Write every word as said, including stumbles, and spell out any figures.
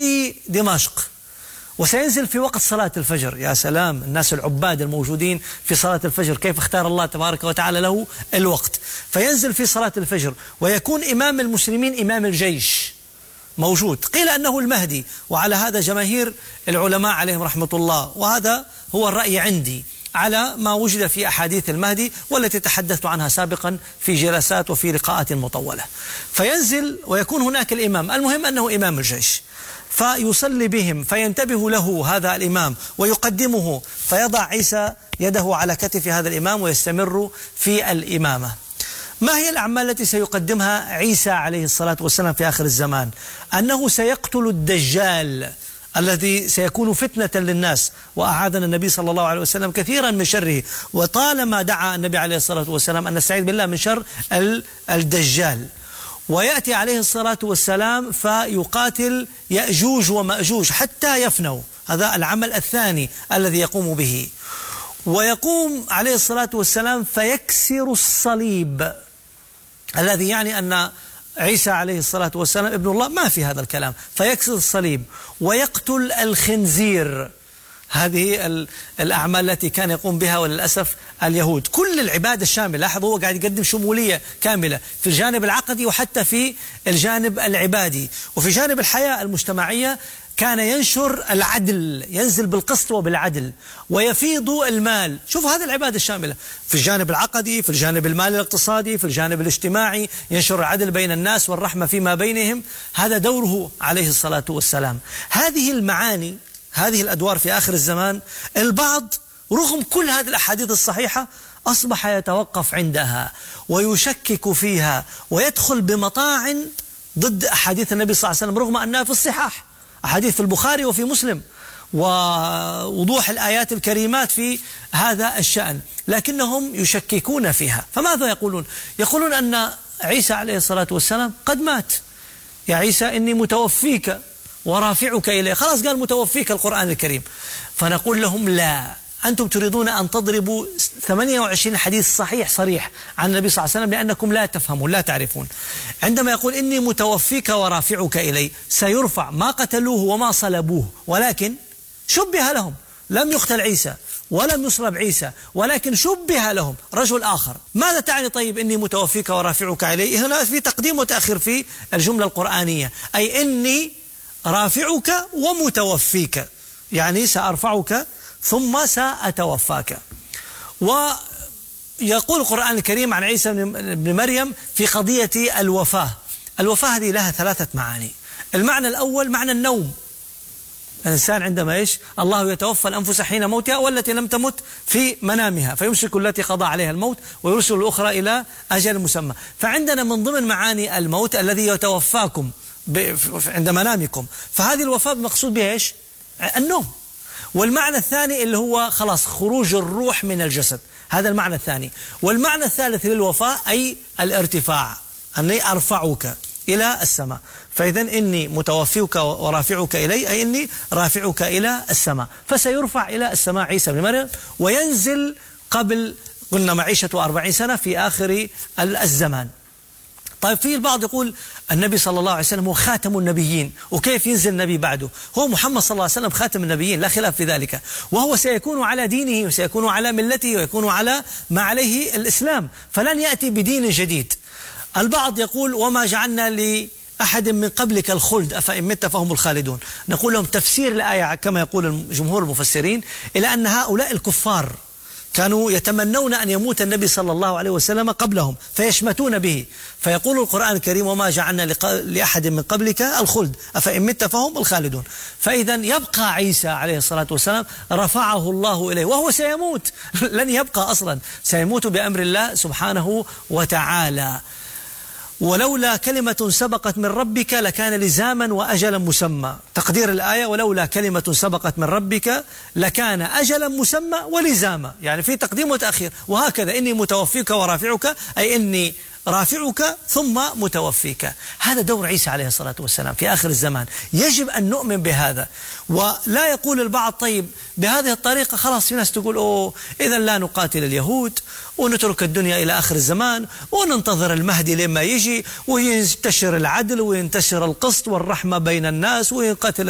في دمشق، وسينزل في وقت صلاة الفجر. يا سلام، الناس العباد الموجودين في صلاة الفجر كيف اختار الله تبارك وتعالى له الوقت. فينزل في صلاة الفجر ويكون إمام المسلمين إمام الجيش موجود. قيل أنه المهدي، وعلى هذا جماهير العلماء عليهم رحمة الله، وهذا هو الرأي عندي على ما وجد في أحاديث المهدي والتي تحدثت عنها سابقا في جلسات وفي لقاءات مطولة. فينزل ويكون هناك الإمام، المهم أنه إمام الجيش، فيصلي بهم، فينتبه له هذا الإمام ويقدمه، فيضع عيسى يده على كتف هذا الإمام ويستمر في الإمامة. ما هي الأعمال التي سيقدمها عيسى عليه الصلاة والسلام في آخر الزمان؟ أنه سيقتل الدجال الذي سيكون فتنة للناس، وأعاذنا النبي صلى الله عليه وسلم كثيرا من شره، وطالما دعا النبي عليه الصلاة والسلام أن نستعيذ بالله من شر الدجال. ويأتي عليه الصلاة والسلام فيقاتل يأجوج ومأجوج حتى يفنوا، هذا العمل الثاني الذي يقوم به. ويقوم عليه الصلاة والسلام فيكسر الصليب، الذي يعني أن عيسى عليه الصلاة والسلام ابن الله، ما في هذا الكلام. فيكسر الصليب ويقتل الخنزير. هذه الأعمال التي كان يقوم بها وللأسف اليهود. كل العبادة الشاملة، لاحظوا هو قاعد يقدم شمولية كاملة في الجانب العقدي وحتى في الجانب العبادي. وفي جانب الحياة المجتمعية كان ينشر العدل، ينزل بالقسط وبالعدل ويفيض المال. شوفوا هذه العبادة الشاملة في الجانب العقدي، في الجانب المالي الاقتصادي، في الجانب الاجتماعي، ينشر العدل بين الناس والرحمة فيما بينهم. هذا دوره عليه الصلاة والسلام. هذه المعاني، هذه الأدوار في آخر الزمان، البعض رغم كل هذه الأحاديث الصحيحة أصبح يتوقف عندها ويشكك فيها ويدخل بمطاعن ضد أحاديث النبي صلى الله عليه وسلم، رغم أنها في الصحاح، أحاديث في البخاري وفي مسلم، ووضوح الآيات الكريمات في هذا الشأن، لكنهم يشككون فيها. فماذا يقولون؟ يقولون أن عيسى عليه الصلاة والسلام قد مات. يا عيسى إني متوفيك ورافعك إليه، خلاص قال متوفيك القرآن الكريم. فنقول لهم لا، أنتم تريدون أن تضربوا ثمانية وعشرين حديث صحيح صريح عن النبي صلى الله عليه وسلم لأنكم لا تفهمون، لا تعرفون. عندما يقول إني متوفيك ورافعك إلي، سيرفع، ما قتلوه وما صلبوه، ولكن شبه لهم. لم يقتل عيسى ولم يصلب عيسى، ولكن شبه لهم رجل آخر. ماذا تعني طيب إني متوفيك ورافعك إلي؟ هنا في تقديم وتأخير في الجملة القرآنية، أي إني رافعك ومتوفيك، يعني سأرفعك ثم سأتوفاك. ويقول القرآن الكريم عن عيسى بن مريم في قضية الوفاة. الوفاة هذه لها ثلاثة معاني. المعنى الأول معنى النوم، الإنسان عندما إيش؟ الله يتوفى الأنفس حين موتها والتي لم تمت في منامها فيمسك التي قضى عليها الموت ويرسل الأخرى إلى أجل مسمى. فعندنا من ضمن معاني الموت الذي يتوفاكم عند منامكم، فهذه الوفاة مقصود بها إيش؟ النوم. والمعنى الثاني اللي هو خلاص خروج الروح من الجسد، هذا المعنى الثاني. والمعنى الثالث للوفاة أي الارتفاع، أني أرفعك إلى السماء. فإذا إني متوفيك ورافعك إلي، أي إني رافعك إلى السماء. فسيرفع إلى السماء عيسى بن مريم وينزل قبل، قلنا معيشة أربعين سنة في آخر الزمان. طيب في البعض يقول النبي صلى الله عليه وسلم هو خاتم النبيين، وكيف ينزل نبي بعده؟ هو محمد صلى الله عليه وسلم خاتم النبيين، لا خلاف في ذلك، وهو سيكون على دينه وسيكون على ملته ويكون على ما عليه الإسلام، فلن يأتي بدين جديد. البعض يقول وما جعلنا لأحد من قبلك الخلد أفإن مت فهم الخالدون. نقول لهم تفسير الآية كما يقول جمهور المفسرين إلى أن هؤلاء الكفار كانوا يتمنون أن يموت النبي صلى الله عليه وسلم قبلهم فيشمتون به، فيقول القرآن الكريم وما جعلنا لأحد من قبلك الخلد أفإن مت فهم الخالدون. فإذا يبقى عيسى عليه الصلاة والسلام رفعه الله إليه وهو سيموت، لن يبقى أصلا، سيموت بأمر الله سبحانه وتعالى. ولولا كلمة سبقت من ربك لكان لزاما وأجلا مسمى. تقدير الآية ولولا كلمة سبقت من ربك لكان أجلا مسمى ولزاما، يعني في تقديم وتأخير. وهكذا إني متوفيك ورافعك، أي إني رافعك ثم متوفيك. هذا دور عيسى عليه الصلاة والسلام في آخر الزمان، يجب أن نؤمن بهذا. ولا يقول البعض طيب بهذه الطريقة خلاص، في ناس تقول أوه إذا لا نقاتل اليهود ونترك الدنيا إلى آخر الزمان وننتظر المهدي لما يجي وينتشر العدل وينتشر القسط والرحمة بين الناس وينقتل